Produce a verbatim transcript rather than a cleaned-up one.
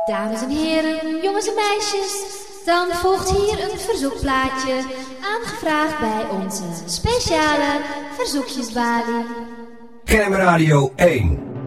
Dames en heren, jongens en meisjes, dan volgt hier een verzoekplaatje, aangevraagd bij onze speciale verzoekjesbalie. Crème Radio één.